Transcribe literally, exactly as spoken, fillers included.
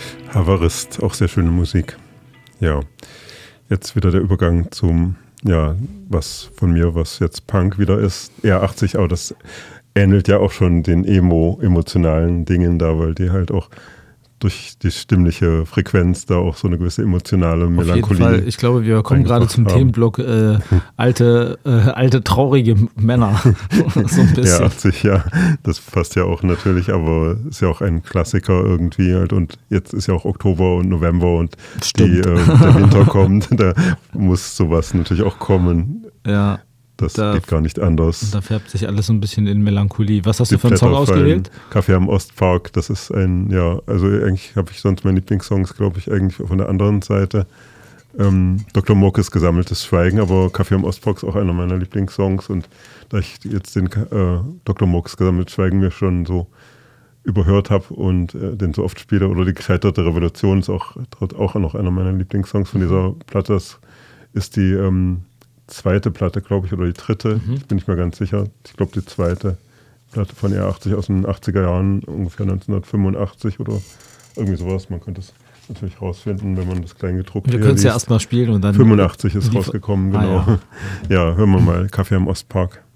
Havarist, auch sehr schöne Musik. Ja, jetzt wieder der Übergang zum, ja, was von mir, was jetzt Punk wieder ist. Eher achtzig, aber das ähnelt ja auch schon den emo-emotionalen Dingen da, weil die halt auch durch die stimmliche Frequenz da auch so eine gewisse emotionale Melancholie. Auf jeden Fall. Ich glaube, wir kommen gerade zum haben. Themenblock äh, alte, äh, alte, traurige Männer. So ein bisschen. Ja, achtzig, ja. Das passt ja auch natürlich, aber ist ja auch ein Klassiker irgendwie halt. Und jetzt ist ja auch Oktober und November und die, äh, der Winter kommt. Da muss sowas natürlich auch kommen. Ja. Das da, geht gar nicht anders. Da färbt sich alles so ein bisschen in Melancholie. Was hast die du für einen Song ausgewählt? Kaffee am Ostpark, das ist ein, ja, also eigentlich habe ich sonst meine Lieblingssongs, glaube ich, eigentlich von der anderen Seite. Ähm, Doktor Muckes Gesammeltes Schweigen, aber Kaffee am Ostpark ist auch einer meiner Lieblingssongs und da ich jetzt den äh, Doktor Muckes Gesammeltes Schweigen mir schon so überhört habe und äh, den so oft spiele, oder die gescheiterte Revolution ist auch, auch noch einer meiner Lieblingssongs von dieser Platte. Das ist die ähm, zweite Platte, glaube ich, oder die dritte, mhm. ich bin nicht mehr ganz sicher. Ich glaube, die zweite Platte von R achtzig aus den achtziger Jahren, ungefähr neunzehnhundertfünfundachtzig oder irgendwie sowas. Man könnte es natürlich rausfinden, wenn man das Kleingedruckte Wir können es ja erstmal spielen und dann... fünfundachtzig ist rausgekommen, genau. Ah, ja. Ja, hören wir mal Kaffee am Ostpark.